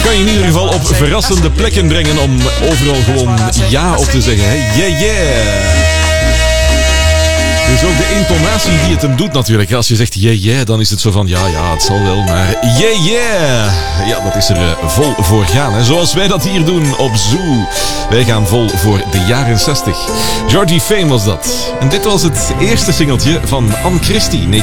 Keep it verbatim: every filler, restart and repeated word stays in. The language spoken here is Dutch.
kan je in ieder geval op verrassende plekken brengen om overal gewoon ja op te zeggen. Hè? Yeah, yeah. Dus ook de intonatie die het hem doet natuurlijk. Als je zegt yeah, yeah, dan is het zo van ja, ja, het zal wel, maar yeah, yeah. Ja, dat is er uh, vol voor gaan. Hè? Zoals wij dat hier doen op Zoo. Wij gaan vol voor de jaren zestig. Georgie Fame was dat. En dit was het eerste singeltje van Anne Christie.